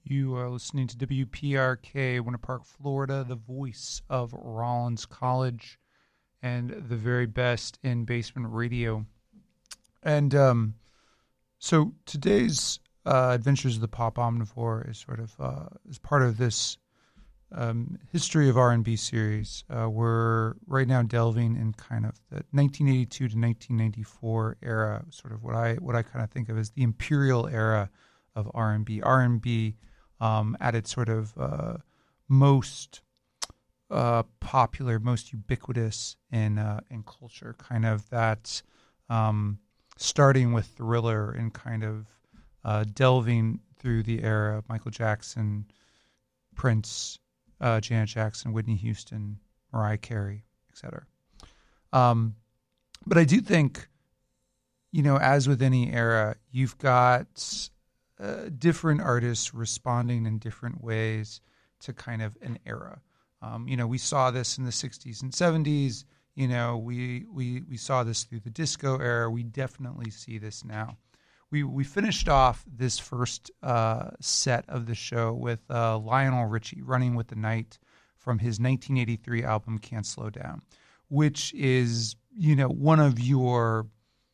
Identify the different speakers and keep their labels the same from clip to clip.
Speaker 1: You are listening to WPRK, Winter Park, Florida, the voice of Rollins College and the very best in basement radio. And so today's Adventures of the Pop Omnivore is sort of is part of this history of R&B series. We're right now delving in kind of the 1982 to 1994 era, sort of what I kind of think of as the imperial era of R&B. R&B at its sort of most popular, most ubiquitous in culture, kind of that starting with Thriller and kind of delving through the era of Michael Jackson, Prince, Janet Jackson, Whitney Houston, Mariah Carey, etc. But I do think, as with any era, you've got different artists responding in different ways to kind of an era. We saw this in the 60s and 70s. We saw this through the disco era. We definitely see this now. We finished off this first set of the show with Lionel Richie, Running with the Night, from his 1983 album Can't Slow Down, which is, one of your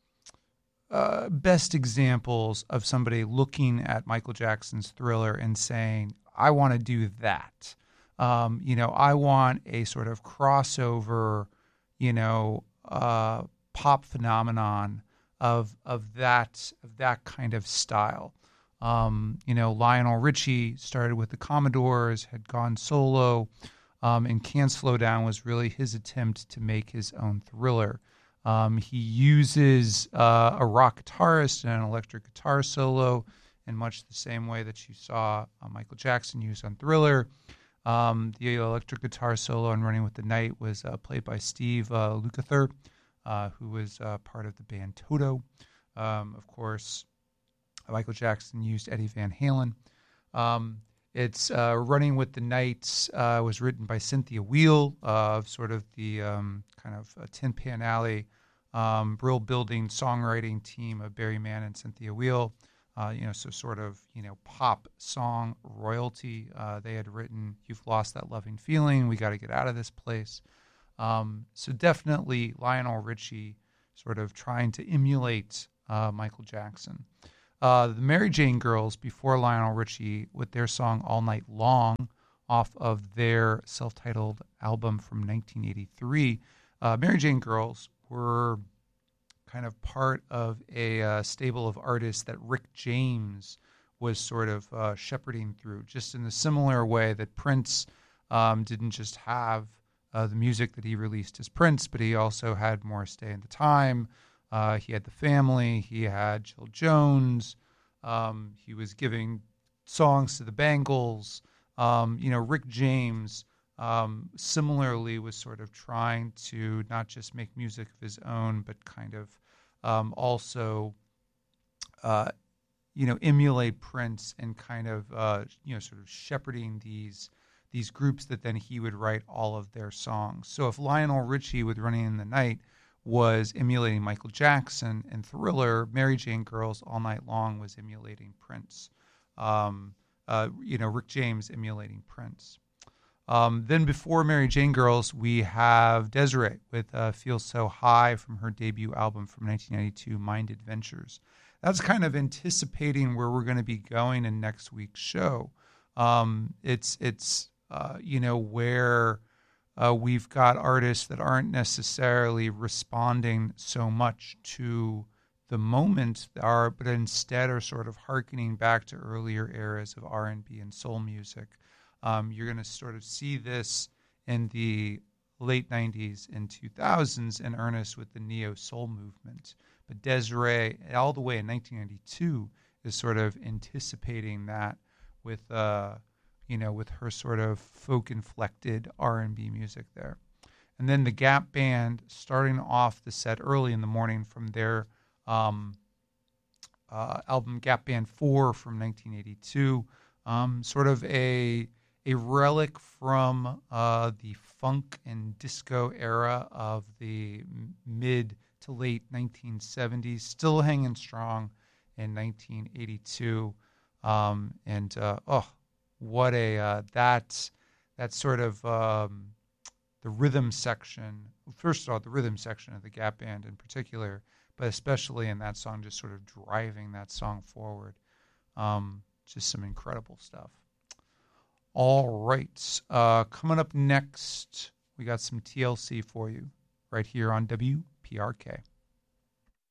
Speaker 1: best examples of somebody looking at Michael Jackson's Thriller and saying, I want to do that. I want a sort of crossover, pop phenomenon of that kind of style. Lionel Richie started with the Commodores, had gone solo, and Can't Slow Down was really his attempt to make his own Thriller. He uses a rock guitarist and an electric guitar solo in much the same way that you saw Michael Jackson use on Thriller. The electric guitar solo on Running with the Night was played by Steve Lukather, who was part of the band Toto. Of course, Michael Jackson used Eddie Van Halen. It's Running with the Night was written by Cynthia Weil of sort of the kind of Tin Pan Alley Brill Building songwriting team of Barry Mann and Cynthia Weil. So sort of, pop song royalty. They had written You've Lost That Loving Feeling, We Got to Get Out of This Place. So definitely Lionel Richie sort of trying to emulate Michael Jackson. The Mary Jane Girls, before Lionel Richie, with their song All Night Long off of their self-titled album from 1983, Mary Jane Girls were kind of part of a stable of artists that Rick James was sort of shepherding through, just in a similar way that Prince didn't just have the music that he released as Prince, but he also had Morris Day and the Time. He had The Family. He had Jill Jones. He was giving songs to the Bangles. Rick James similarly was sort of trying to not just make music of his own, but kind of also, emulate Prince and kind of, sort of shepherding these groups that then he would write all of their songs. So if Lionel Richie with Running in the Night was emulating Michael Jackson, and Thriller, Mary Jane Girls, All Night Long was emulating Prince. Rick James emulating Prince. Then before Mary Jane Girls, we have Des'ree with Feel So High from her debut album from 1992, Mind Adventures. That's kind of anticipating where we're going to be going in next week's show. It's where we've got artists that aren't necessarily responding so much to the moment, but instead are sort of hearkening back to earlier eras of R&B and soul music. You're going to sort of see this in the late 90s and 2000s in earnest with the neo-soul movement. But Des'ree, all the way in 1992, is sort of anticipating that with with her sort of folk-inflected R&B music there. And then the Gap Band, starting off the set early in the morning from their album Gap Band 4 from 1982, sort of a relic from the funk and disco era of the mid to late 1970s, still hanging strong in 1982. what a that sort of the rhythm section. First of all, the rhythm section of the Gap Band in particular, but especially in that song, just sort of driving that song forward. Just some incredible stuff. All right. Coming up next, we got some TLC for you right here on WPRK.